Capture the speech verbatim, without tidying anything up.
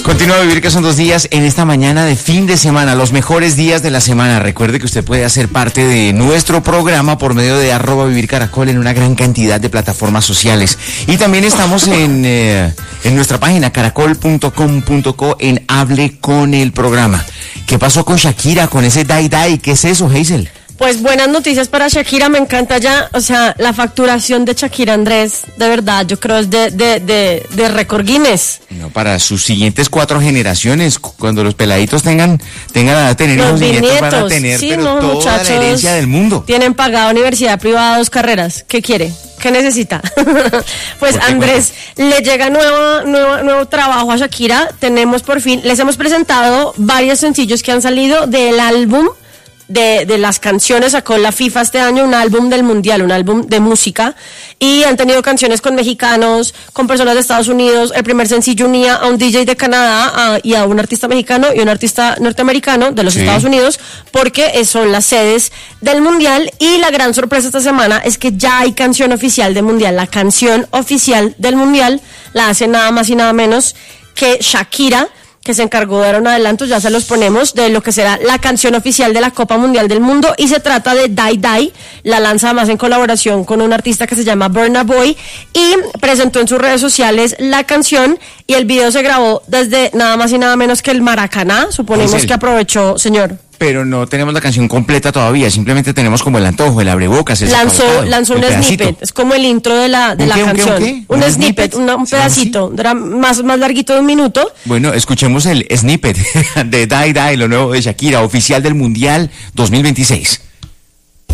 Continúa a vivir, que son dos días en esta mañana de fin de semana, los mejores días de la semana. Recuerde que usted puede hacer parte de nuestro programa por medio de arroba vivir caracol en una gran cantidad de plataformas sociales. Y también estamos en, eh, en nuestra página caracol punto com punto co en Hable con el Programa. ¿Qué pasó con Shakira, con ese Dai Dai? ¿Qué es eso, Hazel? Pues buenas noticias para Shakira, me encanta ya, o sea, la facturación de Shakira, Andrés, de verdad, yo creo es de, de, de, de récord Guinness. No, para sus siguientes cuatro generaciones, cuando los peladitos tengan, tengan a tener los hijos y nietos, nietos, van a tener, sí, pero no, toda muchachos, la herencia del mundo. Tienen pagado universidad privada dos carreras, ¿qué quiere? ¿Qué necesita? Pues Andrés, le llega nuevo, nuevo, nuevo trabajo a Shakira, tenemos por fin, les hemos presentado varios sencillos que han salido del álbum De, de las canciones. Sacó la FIFA este año un álbum del mundial, un álbum de música, y han tenido canciones con mexicanos, con personas de Estados Unidos. El primer sencillo unía a un D J de Canadá a, y a un artista mexicano y un artista norteamericano de los sí. Estados Unidos, porque son las sedes del mundial. Y la gran sorpresa esta semana es que ya hay canción oficial del mundial. La canción oficial del mundial la hace nada más y nada menos que Shakira, que se encargó de dar un adelanto, ya se los ponemos, de lo que será la canción oficial de la Copa Mundial del Mundo, y se trata de Dai Dai. La lanza además en colaboración con un artista que se llama Burna Boy, y presentó en sus redes sociales la canción, y el video se grabó desde nada más y nada menos que el Maracaná, suponemos que aprovechó, señor. Pero no tenemos la canción completa todavía, simplemente tenemos como el antojo, el abrebocas. El lanzó lanzó un pedacito. Snippet, es como el intro de la de la qué, canción. ¿Un, qué, un, qué? ¿Un, un snippet, una, un pedacito, ¿sí? más, más larguito de un minuto. Bueno, escuchemos el snippet de Dai Dai, lo nuevo de Shakira, oficial del Mundial dos mil veintiséis.